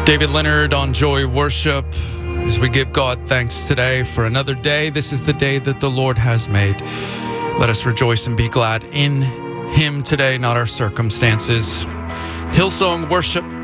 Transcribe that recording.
David Leonard on Joy Worship as we give God thanks today for another day. This is the day that the Lord has made. Let us rejoice and be glad in Him today, not our circumstances. Hillsong Worship